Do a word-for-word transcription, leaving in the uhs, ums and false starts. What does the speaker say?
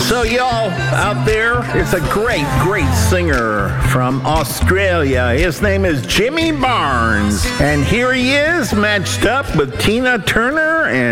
So y'all out there, it's a great, great singer from Australia. His name is Jimmy Barnes. And here he is matched up with Tina Turner and